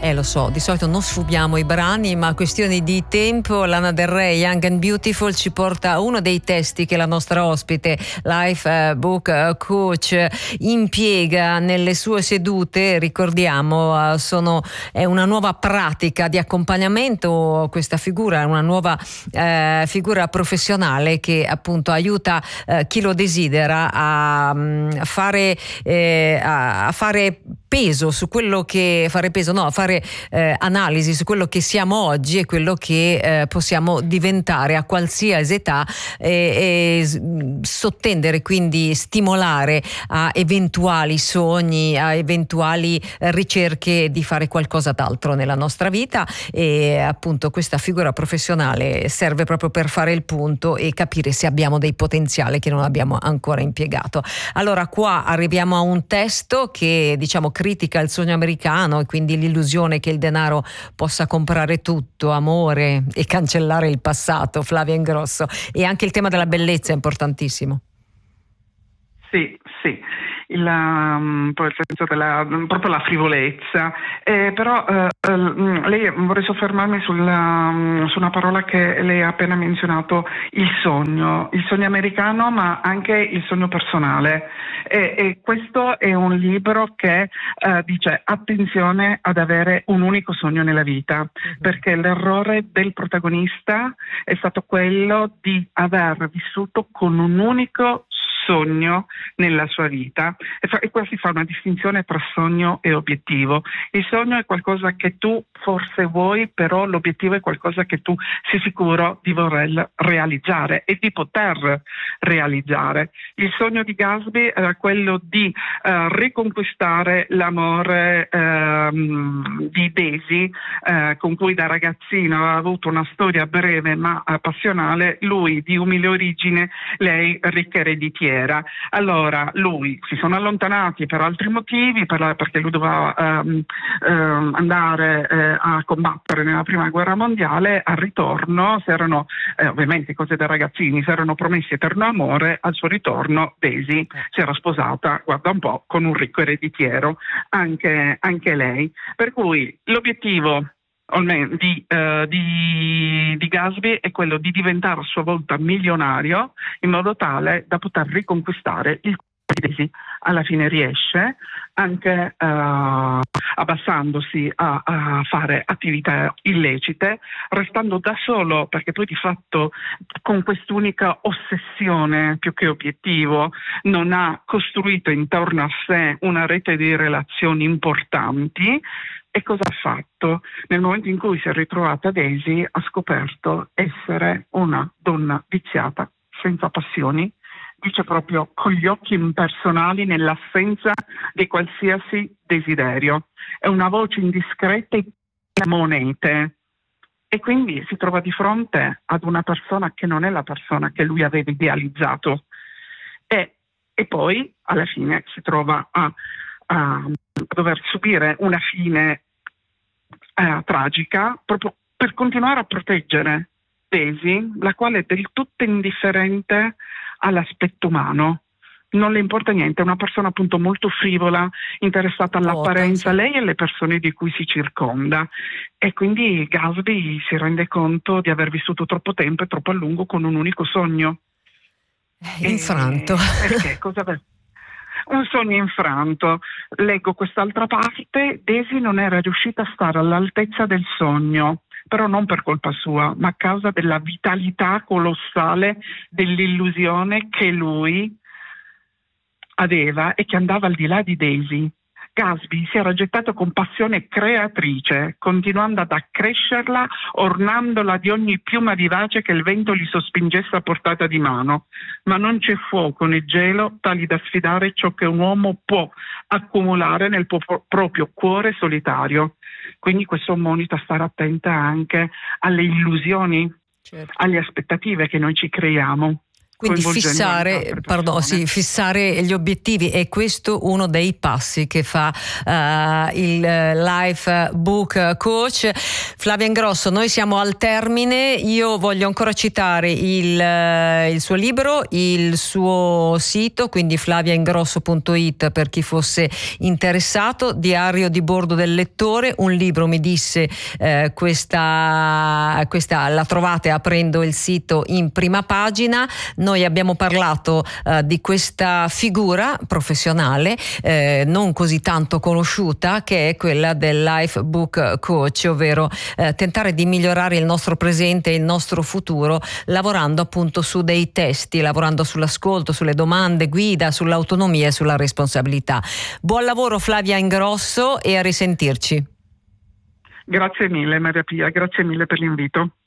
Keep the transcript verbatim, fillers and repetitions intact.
Eh, lo so, di solito non sfumiamo i brani, ma questioni di tempo. Lana Del Rey, Young and Beautiful, ci porta a uno dei testi che la nostra ospite, Life Book Coach, impiega nelle sue sedute. Ricordiamo, sono, è una nuova pratica di accompagnamento, questa figura è una nuova eh, figura professionale che appunto aiuta eh, chi lo desidera a, a fare eh, a, a fare peso su quello che fare peso no a fare eh, analisi su quello che siamo oggi e quello che eh, possiamo diventare a qualsiasi età, e, e sottendere, quindi stimolare a eventuali sogni, a eventuali ricerche di fare qualcosa d'altro nella nostra vita. E appunto questa figura professionale serve proprio per fare il punto e capire se abbiamo dei potenziali che non abbiamo ancora impiegato. Allora qua arriviamo a un testo che diciamo critica il sogno americano e quindi l'illusione che il denaro possa comprare tutto, amore e cancellare il passato. Flavia Ingrosso. E anche il tema della bellezza è importantissimo. Sì, sì, il, um, il senso della proprio la frivolezza, eh, però uh, uh, lei, vorrei soffermarmi sulla, um, su una parola che lei ha appena menzionato, il sogno, il sogno americano, ma anche il sogno personale. E, e questo è un libro che uh, dice attenzione ad avere un unico sogno nella vita, mm-hmm. perché l'errore del protagonista è stato quello di aver vissuto con un unico sogno nella sua vita, e, fa, e qua si fa una distinzione tra sogno e obiettivo. Il sogno è qualcosa che tu forse vuoi, però l'obiettivo è qualcosa che tu sei sicuro di voler realizzare e di poter realizzare. Il sogno di Gatsby era quello di uh, riconquistare l'amore uh, di Daisy, uh, con cui da ragazzino aveva avuto una storia breve ma uh, passionale, lui di umile origine, lei ricca ereditiera. Allora lui si sono allontanati per altri motivi, per la, perché lui doveva um, um, andare eh, a combattere nella prima guerra mondiale. Al ritorno si erano eh, ovviamente cose da ragazzini, si erano promessi eterno amore. Al suo ritorno Daisy si era sposata, guarda un po', con un ricco ereditiero, anche, anche lei, per cui l'obiettivo Di, uh, di, di Gatsby è quello di diventare a sua volta milionario in modo tale da poter riconquistare il cuore di Daisy. Alla fine riesce, anche uh, abbassandosi a, a fare attività illecite, restando da solo, perché poi di fatto con quest'unica ossessione più che obiettivo non ha costruito intorno a sé una rete di relazioni importanti. E cosa ha fatto? Nel momento in cui si è ritrovata Daisy, ha scoperto essere una donna viziata, senza passioni, dice proprio con gli occhi impersonali, nell'assenza di qualsiasi desiderio. È una voce indiscreta e monete. E quindi si trova di fronte ad una persona che non è la persona che lui aveva idealizzato. E, e poi, alla fine, si trova a... a a dover subire una fine eh, tragica proprio per continuare a proteggere Daisy, la quale è del tutto indifferente all'aspetto umano. Non le importa niente, è una persona appunto molto frivola, interessata all'apparenza, oh, lei e le persone di cui si circonda. E quindi Gatsby si rende conto di aver vissuto troppo tempo e troppo a lungo con un unico sogno. Infranto. E, perché? Cosa per... Un sogno infranto. Leggo quest'altra parte. Daisy non era riuscita a stare all'altezza del sogno, però non per colpa sua, ma a causa della vitalità colossale dell'illusione che lui aveva e che andava al di là di Daisy. Gatsby si era gettato con passione creatrice, continuando ad accrescerla, ornandola di ogni piuma vivace che il vento gli sospingesse a portata di mano. Ma non c'è fuoco né gelo tali da sfidare ciò che un uomo può accumulare nel po- proprio cuore solitario. Quindi questo monita a stare attenta anche alle illusioni, certo, alle aspettative che noi ci creiamo. Quindi fissare, pardon, sì, fissare gli obiettivi, è questo uno dei passi che fa uh, il Life Book Coach. Flavia Ingrosso, noi siamo al termine, io voglio ancora citare il, uh, il suo libro, il suo sito, quindi flaviaingrosso punto it per chi fosse interessato, diario di bordo del lettore, un libro, mi disse, eh, questa, questa la trovate aprendo il sito in prima pagina. Noi abbiamo parlato eh, di questa figura professionale eh, non così tanto conosciuta, che è quella del Life Book Coach, ovvero eh, tentare di migliorare il nostro presente e il nostro futuro lavorando appunto su dei testi, lavorando sull'ascolto, sulle domande guida, sull'autonomia e sulla responsabilità. Buon lavoro Flavia Ingrosso e a risentirci. Grazie mille Maria Pia, grazie mille per l'invito.